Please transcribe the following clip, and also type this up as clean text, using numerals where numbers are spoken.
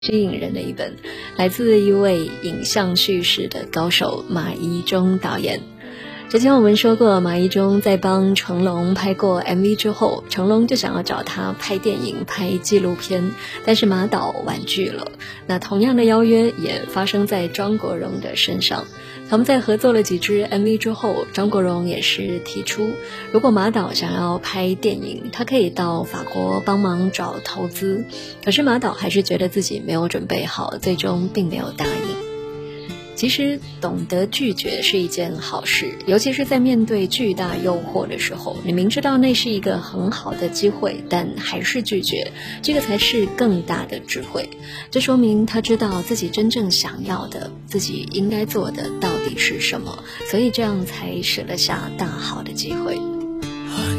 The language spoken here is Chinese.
吸引人的一本，来自一位影像叙事的高手马一中导演。之前我们说过，马一中在帮成龙拍过 MV 之后，成龙就想要找他拍电影拍纪录片，但是马导婉拒了。那同样的邀约也发生在张国荣的身上，他们在合作了几支 MV 之后，张国荣也是提出，如果马导想要拍电影，他可以到法国帮忙找投资，可是马导还是觉得自己没有准备好，最终并没有答应。其实懂得拒绝是一件好事，尤其是在面对巨大诱惑的时候，你明知道那是一个很好的机会，但还是拒绝，这个才是更大的智慧。这说明他知道自己真正想要的，自己应该做的到底是什么，所以这样才舍得下大好的机会。